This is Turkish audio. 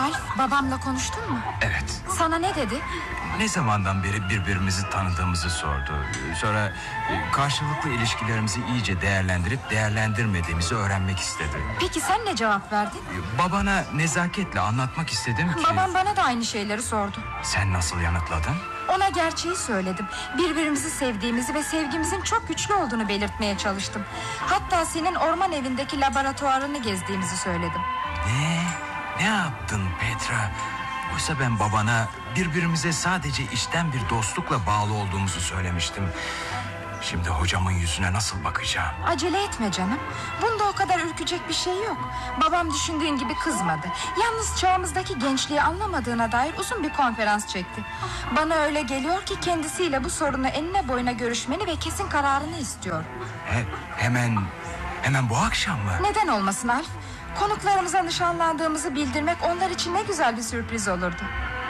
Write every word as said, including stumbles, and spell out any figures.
Alf, babamla konuştun mu? Evet. Sana ne dedi? Ne zamandan beri birbirimizi tanıdığımızı sordu. Sonra e, karşılıklı ilişkilerimizi iyice değerlendirip değerlendirmediğimizi öğrenmek istedi. Peki sen ne cevap verdin? Babana nezaketle anlatmak istedim ki... Babam bana da aynı şeyleri sordu. Sen nasıl yanıtladın? Ona gerçeği söyledim. Birbirimizi sevdiğimizi ve sevgimizin çok güçlü olduğunu belirtmeye çalıştım. Hatta senin orman evindeki laboratuvarını gezdiğimizi söyledim. Ne? Ne yaptın Petra? Oysa ben babana birbirimize sadece içten bir dostlukla bağlı olduğumuzu söylemiştim. Şimdi hocamın yüzüne nasıl bakacağım? Acele etme canım. Bunda o kadar ürkecek bir şey yok. Babam düşündüğün gibi kızmadı. Yalnız çağımızdaki gençliği anlamadığına dair uzun bir konferans çekti. Bana öyle geliyor ki kendisiyle bu sorunu enine boyuna görüşmeni ve kesin kararını istiyor. He, hemen, hemen bu akşam mı? Neden olmasın Alf? Konuklarımıza nişanlandığımızı bildirmek onlar için ne güzel bir sürpriz olurdu.